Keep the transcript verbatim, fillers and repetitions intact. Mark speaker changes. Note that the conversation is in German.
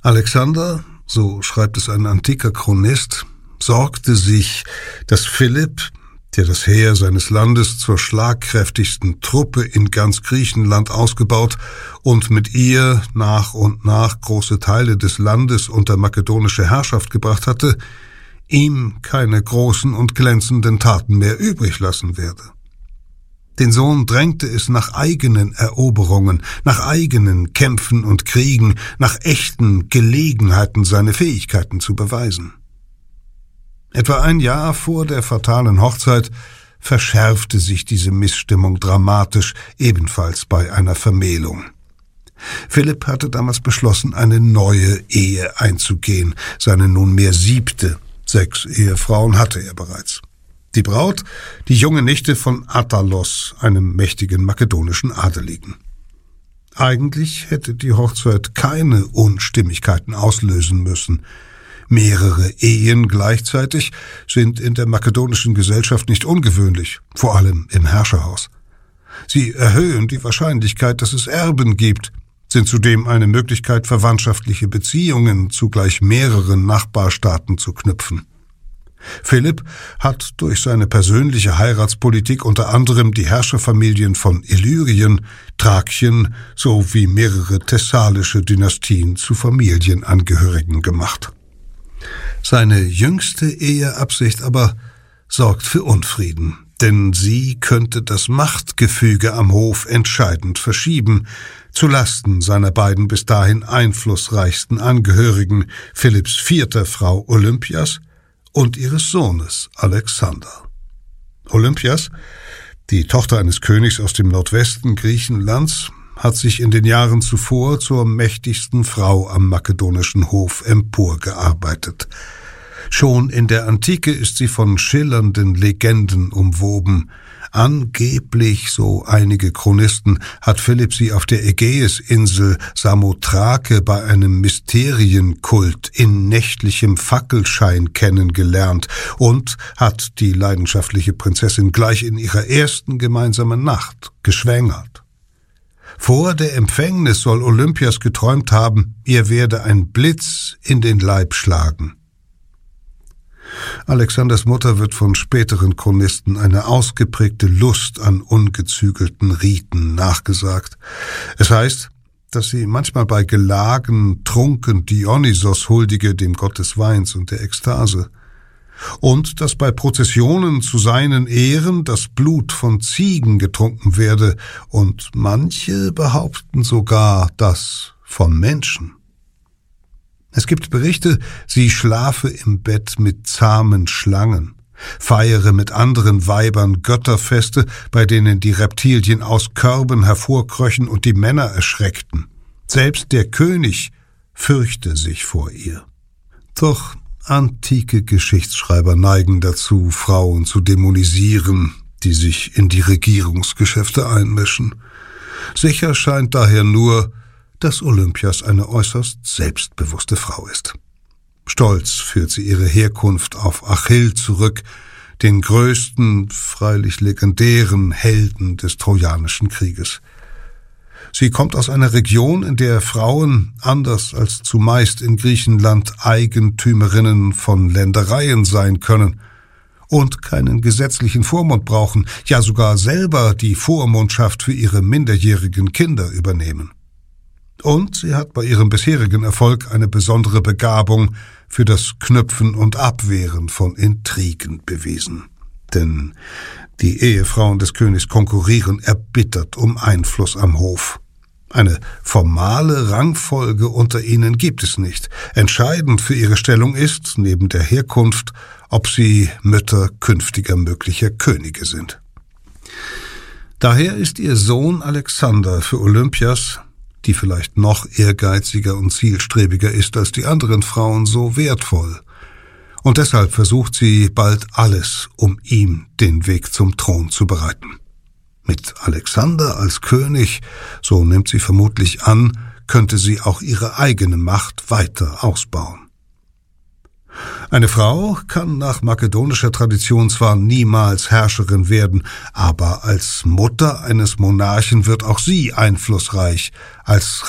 Speaker 1: Alexander, so schreibt es ein antiker Chronist, sorgte sich, dass Philipp, der das Heer seines Landes zur schlagkräftigsten Truppe in ganz Griechenland ausgebaut und mit ihr nach und nach große Teile des Landes unter makedonische Herrschaft gebracht hatte, ihm keine großen und glänzenden Taten mehr übrig lassen werde. Den Sohn drängte es nach eigenen Eroberungen, nach eigenen Kämpfen und Kriegen, nach echten Gelegenheiten, seine Fähigkeiten zu beweisen. Etwa ein Jahr vor der fatalen Hochzeit verschärfte sich diese Missstimmung dramatisch, ebenfalls bei einer Vermählung. Philipp hatte damals beschlossen, eine neue Ehe einzugehen, seine nunmehr siebte. Sechs Ehefrauen hatte er bereits. Die Braut, die junge Nichte von Attalos, einem mächtigen makedonischen Adeligen. Eigentlich hätte die Hochzeit keine Unstimmigkeiten auslösen müssen. Mehrere Ehen gleichzeitig sind in der makedonischen Gesellschaft nicht ungewöhnlich, vor allem im Herrscherhaus. Sie erhöhen die Wahrscheinlichkeit, dass es Erben gibt, sind zudem eine Möglichkeit, verwandtschaftliche Beziehungen zu gleich mehreren Nachbarstaaten zu knüpfen. Philipp hat durch seine persönliche Heiratspolitik unter anderem die Herrscherfamilien von Illyrien, Thrakien sowie mehrere thessalische Dynastien zu Familienangehörigen gemacht. Seine jüngste Eheabsicht aber sorgt für Unfrieden, denn sie könnte das Machtgefüge am Hof entscheidend verschieben, zu Lasten seiner beiden bis dahin einflussreichsten Angehörigen, Philipps vierter Frau Olympias und ihres Sohnes Alexander. Olympias, die Tochter eines Königs aus dem Nordwesten Griechenlands, hat sich in den Jahren zuvor zur mächtigsten Frau am makedonischen Hof emporgearbeitet. Schon in der Antike ist sie von schillernden Legenden umwoben. Angeblich, so einige Chronisten, hat Philipp sie auf der Ägäisinsel Samothrake bei einem Mysterienkult in nächtlichem Fackelschein kennengelernt und hat die leidenschaftliche Prinzessin gleich in ihrer ersten gemeinsamen Nacht geschwängert. Vor der Empfängnis soll Olympias geträumt haben, ihr werde ein Blitz in den Leib schlagen. Alexanders Mutter wird von späteren Chronisten eine ausgeprägte Lust an ungezügelten Riten nachgesagt. Es heißt, dass sie manchmal bei Gelagen trunken Dionysos huldige, dem Gott des Weins und der Ekstase, und dass bei Prozessionen zu seinen Ehren das Blut von Ziegen getrunken werde, und manche behaupten sogar das von Menschen. Es gibt Berichte, sie schlafe im Bett mit zahmen Schlangen, feiere mit anderen Weibern Götterfeste, bei denen die Reptilien aus Körben hervorkröchen und die Männer erschreckten. Selbst der König fürchte sich vor ihr. Doch antike Geschichtsschreiber neigen dazu, Frauen zu dämonisieren, die sich in die Regierungsgeschäfte einmischen. Sicher scheint daher nur, dass Olympias eine äußerst selbstbewusste Frau ist. Stolz führt sie ihre Herkunft auf Achill zurück, den größten, freilich legendären Helden des Trojanischen Krieges. Sie kommt aus einer Region, in der Frauen, anders als zumeist in Griechenland, Eigentümerinnen von Ländereien sein können und keinen gesetzlichen Vormund brauchen, ja sogar selber die Vormundschaft für ihre minderjährigen Kinder übernehmen. Und sie hat bei ihrem bisherigen Erfolg eine besondere Begabung für das Knüpfen und Abwehren von Intrigen bewiesen. Denn die Ehefrauen des Königs konkurrieren erbittert um Einfluss am Hof. Eine formale Rangfolge unter ihnen gibt es nicht. Entscheidend für ihre Stellung ist, neben der Herkunft, ob sie Mütter künftiger möglicher Könige sind. Daher ist ihr Sohn Alexander für Olympias, die vielleicht noch ehrgeiziger und zielstrebiger ist als die anderen Frauen, so wertvoll. Und deshalb versucht sie bald alles, um ihm den Weg zum Thron zu bereiten. Mit Alexander als König, so nimmt sie vermutlich an, könnte sie auch ihre eigene Macht weiter ausbauen. Eine Frau kann nach makedonischer Tradition zwar niemals Herrscherin werden, aber als Mutter eines Monarchen wird auch sie einflussreich, als